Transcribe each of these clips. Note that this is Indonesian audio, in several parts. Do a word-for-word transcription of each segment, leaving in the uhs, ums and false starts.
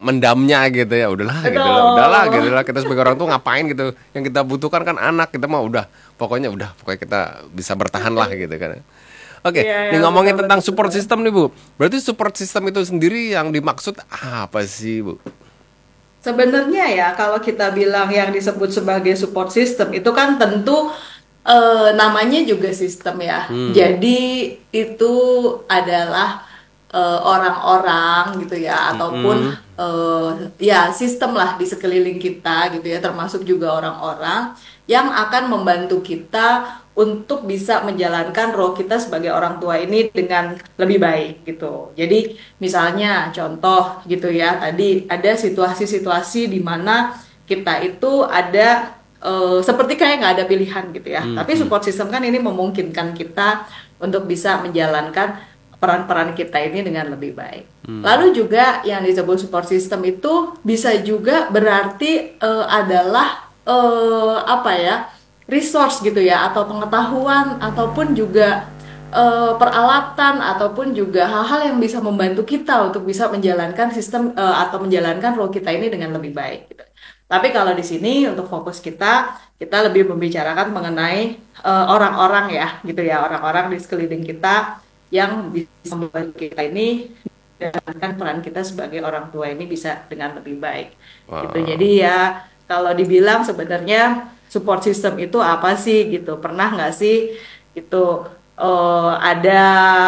mendamnya gitu ya, udahlah gitu lah, udahlah gitu lah, kita sebagai orang tua ngapain gitu, yang kita butuhkan kan anak, kita mah udah pokoknya udah pokoknya kita bisa bertahan lah gitu kan. Oke, Iya, nih ya, ngomongin betul, tentang betul, support betul. system nih Bu, berarti support system itu sendiri yang dimaksud apa sih Bu? Sebenarnya ya, kalau kita bilang yang disebut sebagai support system itu kan tentu eh, namanya juga sistem ya. Hmm, Jadi itu adalah eh, orang-orang gitu ya, ataupun mm-mm. eh, ya sistem lah di sekeliling kita gitu ya, termasuk juga orang-orang yang akan membantu kita untuk bisa menjalankan role kita sebagai orang tua ini dengan lebih baik gitu. Jadi misalnya contoh gitu ya, tadi ada situasi-situasi di mana kita itu ada eh, seperti kayak nggak ada pilihan gitu ya. Tapi Mm-mm. support system kan ini memungkinkan kita untuk bisa menjalankan peran-peran kita ini dengan lebih baik. Mm. Lalu juga yang disebut support system itu bisa juga berarti eh, adalah eh, apa ya, resource gitu ya, atau pengetahuan, ataupun juga eh, peralatan, ataupun juga hal-hal yang bisa membantu kita untuk bisa menjalankan sistem eh, atau menjalankan role kita ini dengan lebih baik gitu. Tapi kalau di sini untuk fokus kita, kita lebih membicarakan mengenai eh, orang-orang ya, gitu ya, orang-orang di sekeliling kita yang bisa membantu kita ini menjalankan peran kita sebagai orang tua ini bisa dengan lebih baik. Gitu. Jadi Wow. ya kalau dibilang sebenarnya support system itu apa sih gitu? Pernah nggak sih itu eh, ada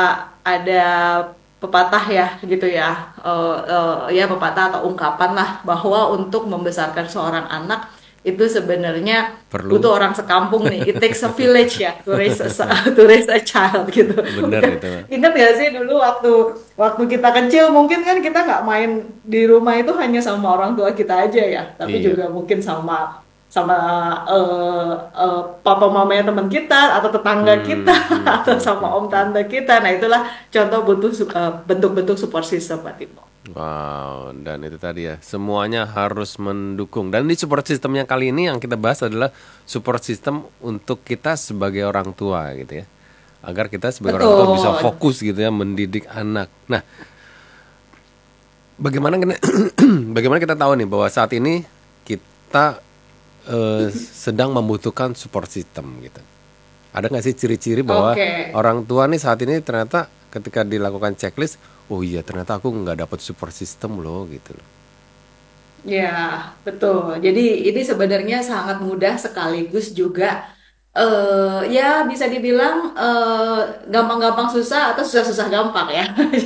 ada pepatah ya gitu ya, eh, eh, ya pepatah atau ungkapan lah bahwa untuk membesarkan seorang anak itu sebenarnya Perlu butuh orang sekampung nih. It takes a village ya to raise a, to raise a child gitu. bener Udah itu Mas. ingat gak sih dulu waktu waktu kita kecil mungkin kan kita nggak main di rumah itu hanya sama orang tua kita aja ya, tapi Iya. juga mungkin sama sama eh, eh, papa mamanya teman kita atau tetangga kita Hmm, hmm, atau hmm, sama hmm, om hmm. tante kita. Nah itulah contoh butuh su- eh, bentuk-bentuk support system Pak Timo. Wow, dan itu tadi ya, semuanya harus mendukung. Dan di support system yang kali ini yang kita bahas adalah support system untuk kita sebagai orang tua gitu ya. Agar kita sebagai orang tua bisa Betul. fokus gitu ya mendidik anak. Nah, bagaimana kita- bagaimana kita tahu nih bahwa saat ini kita eh, sedang membutuhkan support system gitu. Ada nggak sih ciri-ciri bahwa Oke. orang tua nih saat ini ternyata ketika dilakukan checklist, oh iya ternyata aku nggak dapat support system loh gitu loh. Ya, betul. Jadi ini sebenarnya sangat mudah sekaligus juga eh ya bisa dibilang eh, gampang-gampang susah atau susah-susah gampang ya.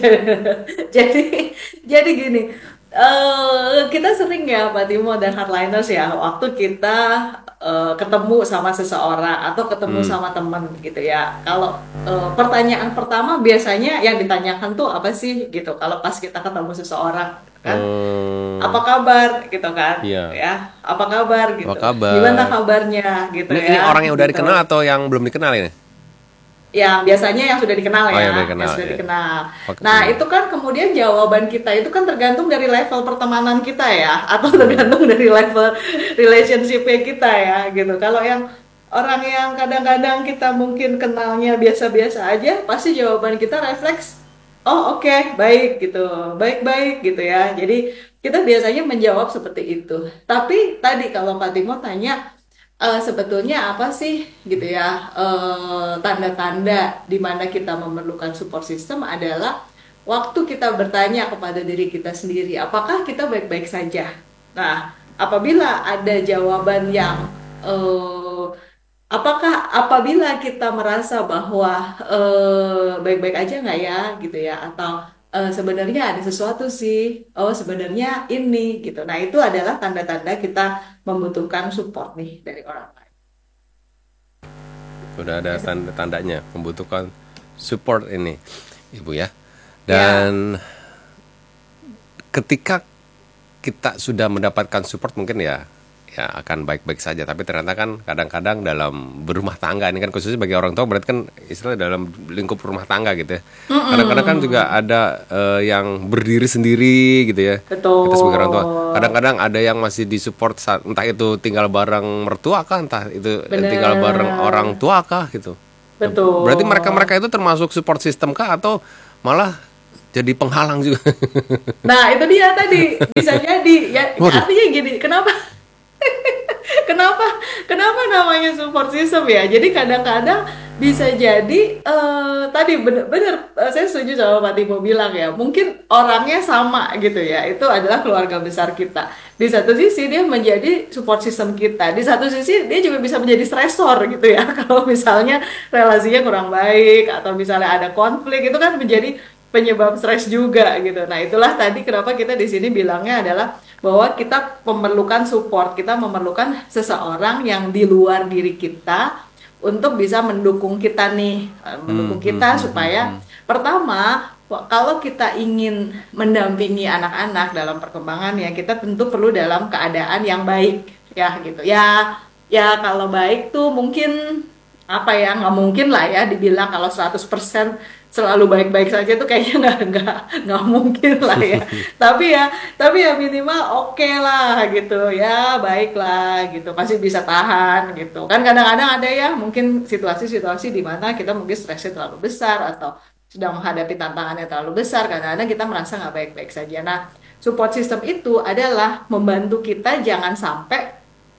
Jadi jadi gini, eh kita sering ya Pak Timo dan Hardliners ya, waktu kita eh, ketemu sama seseorang atau ketemu Hmm. sama teman gitu ya. Kalau eh, pertanyaan pertama biasanya yang ditanyakan tuh apa sih gitu. Kalau pas kita ketemu seseorang kan, Eh, apa kabar gitu kan iya, ya, apa kabar apa gitu, gimana kabar? kabarnya gitu Ini ini ya orang yang udah gitu, dikenal atau yang belum dikenal ini? yang biasanya yang sudah dikenal Oh yang udah ya, yang dikenal sudah ya. dikenal. Oke. Nah Hmm. itu kan kemudian jawaban kita itu kan tergantung dari level pertemanan kita ya, atau Hmm. tergantung dari level relationship kita ya gitu. Kalau yang orang yang kadang-kadang kita mungkin kenalnya biasa-biasa aja, pasti jawaban kita refleks, oh oke, baik gitu, baik-baik gitu ya. Jadi kita biasanya menjawab seperti itu. Tapi tadi kalau Pak Timo tanya, eh, sebetulnya apa sih gitu ya, eh, tanda-tanda di mana kita memerlukan support system adalah waktu kita bertanya kepada diri kita sendiri, apakah kita baik-baik saja. Nah, apabila ada jawaban yang eh, apakah apabila kita merasa bahwa eh, baik-baik aja nggak ya gitu ya, atau eh, sebenarnya ada sesuatu sih, oh sebenarnya ini gitu. Nah itu adalah tanda-tanda kita membutuhkan support nih dari orang lain. Udah ada tanda-tandanya membutuhkan support ini, Ibu ya. Ya, Dan ketika kita sudah mendapatkan support mungkin ya ya akan baik-baik saja, tapi ternyata kan kadang-kadang dalam berumah tangga ini kan khususnya bagi orang tua berarti kan istilah dalam lingkup rumah tangga gitu ya, kadang-kadang kan juga mm-mm. ada eh, yang berdiri sendiri gitu ya, kita sebagai orang tua Betul, kadang-kadang ada yang masih disupport saat, entah itu tinggal bareng mertua kah, entah itu eh, tinggal bareng orang benar, tua kah gitu. Nah, berarti betul. mereka-mereka itu termasuk support system kah atau malah jadi penghalang juga. Nah, itu dia tadi, bisa jadi. Ya, Waduh. artinya gini, kenapa kenapa kenapa namanya support system ya? Jadi kadang-kadang bisa jadi eh, tadi bener-bener eh, saya setuju sama Pak Timo bilang ya. Mungkin orangnya sama gitu ya. Itu adalah keluarga besar kita. Di satu sisi dia menjadi support system kita. Di satu sisi dia juga bisa menjadi stresor gitu ya. Kalau misalnya relasinya kurang baik atau misalnya ada konflik itu kan menjadi penyebab stres juga gitu. Nah, itulah tadi kenapa kita di sini bilangnya adalah bahwa kita memerlukan support, kita memerlukan seseorang yang di luar diri kita untuk bisa mendukung kita nih, eh, Hmm, mendukung hmm, kita hmm, hmm, supaya hmm. pertama wa- kalau kita ingin mendampingi anak-anak dalam perkembangan ya kita tentu perlu dalam keadaan yang baik ya gitu. Ya ya kalau baik tuh mungkin apa ya nggak mungkin lah ya dibilang kalau seratus persen selalu baik-baik saja tuh kayaknya nggak nggak nggak mungkin lah ya tapi ya tapi ya minimal oke lah gitu ya baiklah gitu masih bisa tahan gitu kan kadang-kadang ada ya mungkin situasi-situasi di mana kita mungkin stresnya terlalu besar atau sedang menghadapi tantangan yang terlalu besar kadang-kadang kita merasa nggak baik-baik saja. Nah, support system itu adalah membantu kita jangan sampai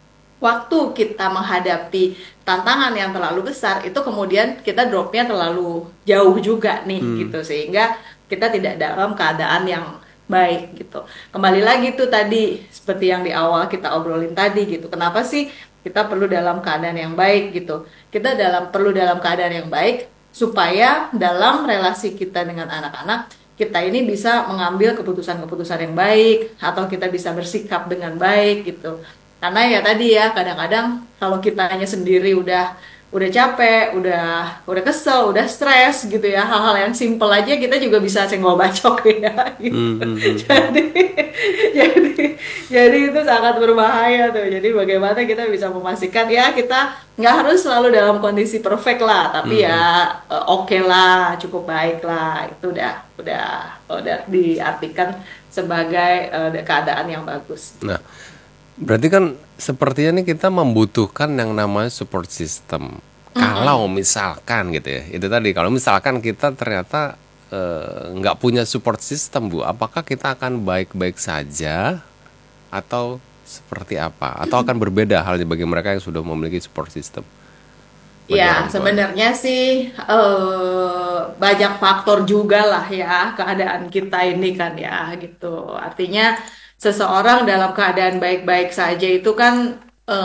waktu kita menghadapi tantangan yang terlalu besar itu kemudian kita dropnya terlalu jauh juga nih Hmm. gitu sehingga kita tidak dalam keadaan yang baik gitu. Kembali lagi tuh tadi seperti yang di awal kita obrolin tadi gitu. Kenapa sih kita perlu dalam keadaan yang baik gitu? Kita dalam perlu dalam keadaan yang baik supaya dalam relasi kita dengan anak-anak kita ini bisa mengambil keputusan-keputusan yang baik atau kita bisa bersikap dengan baik gitu karena ya tadi ya kadang-kadang kalau kitanya sendiri udah udah capek, udah udah kesel, udah stres gitu ya hal-hal yang simple aja kita juga bisa senggol bacok ya Hmm, gitu. hmm, hmm, hmm. Jadi jadi jadi itu sangat berbahaya tuh. Jadi bagaimana kita bisa memastikan ya kita nggak harus selalu dalam kondisi perfect lah, tapi Hmm, hmm. ya eh, oke lah, cukup baik lah. Itu udah udah udah diartikan sebagai eh, keadaan yang bagus. Nah, berarti kan sepertinya nih kita membutuhkan yang namanya support system. Kalau misalkan gitu ya, itu tadi kalau misalkan kita ternyata eh, nggak punya support system, Bu, apakah kita akan baik-baik saja atau seperti apa? Atau akan berbeda halnya bagi mereka yang sudah memiliki support system bagi Ya, orang tuanya? sebenarnya sih eh, banyak faktor juga lah ya keadaan kita ini kan ya gitu. Artinya seseorang dalam keadaan baik-baik saja itu kan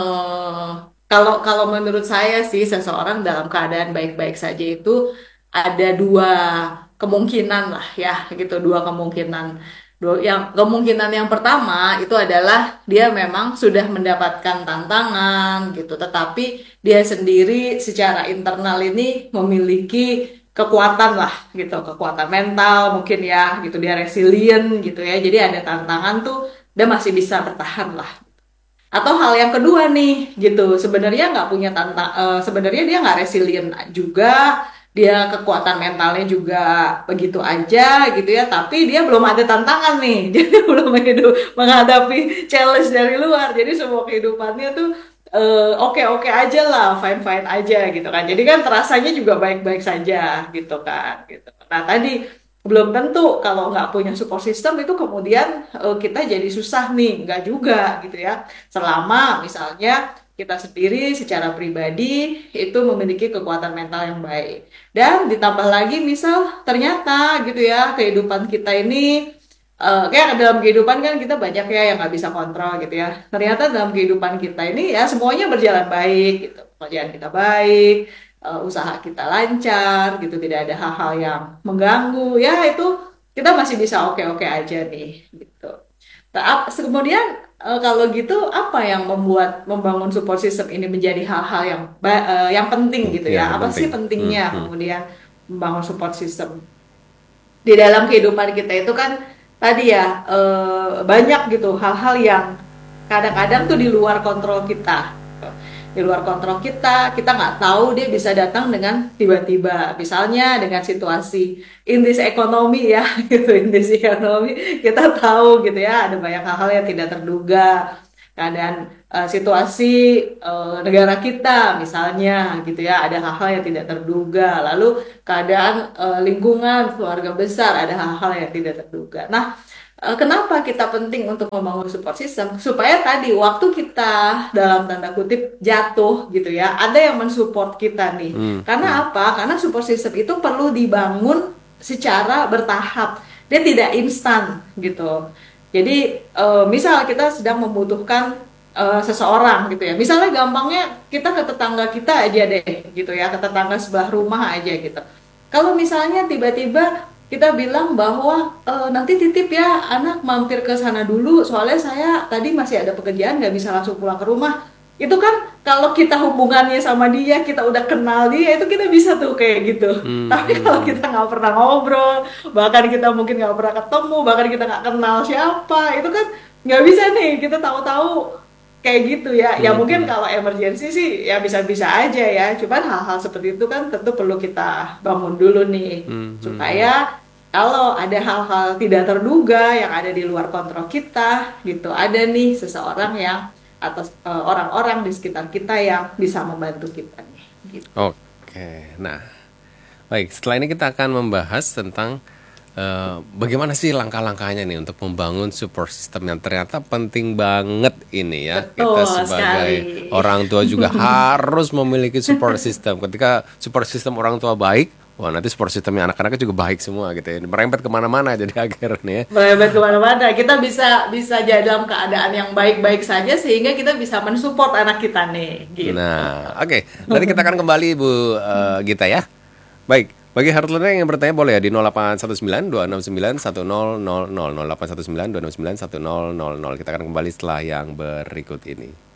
eh, kalau kalau menurut saya sih seseorang dalam keadaan baik-baik saja itu ada dua kemungkinan lah ya gitu, dua kemungkinan. Dua, yang kemungkinan yang pertama itu adalah dia memang sudah mendapatkan tantangan gitu, tetapi dia sendiri secara internal ini memiliki kekuatan lah gitu, kekuatan mental mungkin ya gitu, dia resilient gitu ya. Jadi ada tantangan tuh dia masih bisa bertahan lah. Atau hal yang kedua nih gitu, sebenarnya nggak punya tantang, eh, sebenarnya dia nggak resilient juga, dia kekuatan mentalnya juga begitu aja gitu ya, tapi dia belum ada tantangan nih, jadi belum hidup menghadapi challenge dari luar, jadi semua kehidupannya tuh eh, oke-oke aja lah, fine-fine aja gitu kan, jadi kan terasanya juga baik-baik saja gitu kan, gitu. Nah tadi belum tentu kalau nggak punya support system itu kemudian eh, kita jadi susah nih, nggak juga gitu ya. Selama misalnya kita sendiri secara pribadi itu memiliki kekuatan mental yang baik. Dan ditambah lagi misal ternyata gitu ya kehidupan kita ini eh, kayak dalam kehidupan kan kita banyak ya yang nggak bisa kontrol gitu ya. Ternyata dalam kehidupan kita ini ya semuanya berjalan baik gitu. Pekerjaan kita baik, eh, usaha kita lancar gitu, tidak ada hal-hal yang mengganggu. Ya itu kita masih bisa oke-oke aja nih gitu. Nah, ap- kemudian eh, kalau gitu apa yang membuat membangun support system ini menjadi hal-hal yang ba- eh, yang penting gitu Ya, ya? yang Apa penting. sih Hmm, pentingnya hmm. kemudian membangun support system di dalam kehidupan kita itu kan tadi ya eh, banyak gitu hal-hal yang kadang-kadang tuh di luar kontrol kita, di luar kontrol kita, kita nggak tahu dia bisa datang dengan tiba-tiba, misalnya dengan situasi in this economy ya gitu, in this economy kita tahu gitu ya ada banyak hal-hal yang tidak terduga, keadaan eh, situasi eh, negara kita misalnya gitu ya, ada hal-hal yang tidak terduga, lalu keadaan eh, lingkungan keluarga besar ada hal-hal yang tidak terduga. Nah, eh, kenapa kita penting untuk membangun support system? Supaya tadi waktu kita dalam tanda kutip jatuh gitu ya, ada yang mensupport kita nih. Hmm, hmm. Karena apa? Karena support system itu perlu dibangun secara bertahap. Dia tidak instan gitu. Jadi eh, misal kita sedang membutuhkan eh, seseorang gitu ya. Misalnya gampangnya kita ke tetangga kita aja deh gitu ya, ke tetangga sebelah rumah aja gitu. Kalau misalnya tiba-tiba kita bilang bahwa "Eh, nanti titip ya anak mampir ke sana dulu, soalnya saya tadi masih ada pekerjaan nggak bisa langsung pulang ke rumah." Itu kan kalau kita hubungannya sama dia, kita udah kenal dia, itu kita bisa tuh kayak gitu. Hmm, Tapi hmm, kalau hmm. kita nggak pernah ngobrol, bahkan kita mungkin nggak pernah ketemu, bahkan kita nggak kenal siapa, itu kan nggak bisa nih kita tahu-tahu kayak gitu ya. Ya Hmm, mungkin hmm. kalau emergency sih ya bisa-bisa aja ya. Cuman hal-hal seperti itu kan tentu perlu kita bangun dulu nih Hmm, hmm, hmm. supaya kalau ada hal-hal tidak terduga yang ada di luar kontrol kita gitu, ada nih seseorang yang atau eh, orang-orang di sekitar kita yang bisa membantu kita nih gitu. Oke, nah baik, setelah ini kita akan membahas tentang eh, bagaimana sih langkah-langkahnya nih untuk membangun support system yang ternyata penting banget ini ya. Kita Betul sekali. sebagai orang tua juga harus memiliki support system. Ketika support system orang tua baik, wah nanti support systemnya anak-anaknya juga baik semua gitu ya. Merembet kemana-mana jadi akhirnya. Melebar kemana-mana, kita bisa bisa jadi dalam keadaan yang baik-baik saja sehingga kita bisa mensupport anak kita nih gitu. Nah, oke. Nanti kita akan kembali Bu eh, Gita ya. Baik, bagi Heartlander yang bertanya boleh ya di nol delapan satu sembilan dua enam sembilan satu nol nol nol nol delapan satu sembilan dua enam sembilan satu nol nol nol. Kita akan kembali setelah yang berikut ini.